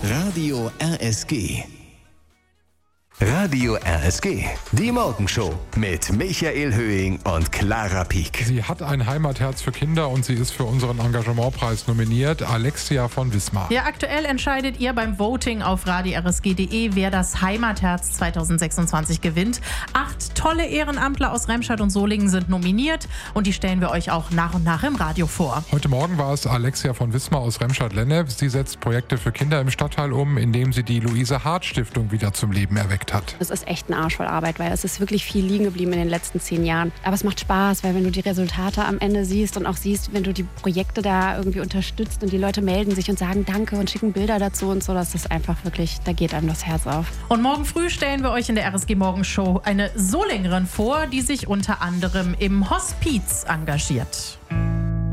Radio RSG. Radio RSG, die Morgenshow mit Michael Höhing und Clara Pieck. Sie hat ein Heimatherz für Kinder und sie ist für unseren Engagementpreis nominiert, Alexia von Wismar. Ja, aktuell entscheidet ihr beim Voting auf radiorsg.de, wer das Heimatherz 2026 gewinnt. 8 tolle Ehrenamtler aus Remscheid und Solingen sind nominiert und die stellen wir euch auch nach und nach im Radio vor. Heute Morgen war es Alexia von Wismar aus Remscheid-Lennep. Sie setzt Projekte für Kinder im Stadtteil um, indem sie die Luise-Hart-Stiftung wieder zum Leben erweckt hat. Es ist echt ein Arsch voll Arbeit, weil es ist wirklich viel liegen geblieben in den letzten 10 Jahren. Aber es macht Spaß, weil wenn du die Resultate am Ende siehst und auch siehst, wenn du die Projekte da irgendwie unterstützt und die Leute melden sich und sagen Danke und schicken Bilder dazu und so, das ist einfach wirklich, da geht einem das Herz auf. Und morgen früh stellen wir euch in der RSG Morgenshow eine Solingerin vor, die sich unter anderem im Hospiz engagiert.